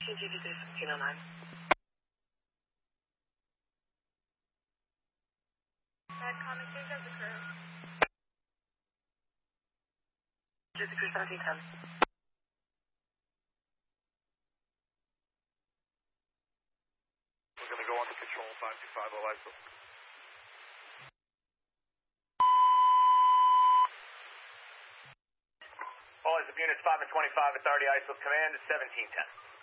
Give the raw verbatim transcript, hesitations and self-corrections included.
T G V seventeen oh nine. Bad comment, change of the crew. Change of the crew seventeen ten. We're going to go on to control five two five oh I S O. All is of units five and twenty-five at thirty I S O command is seventeen ten.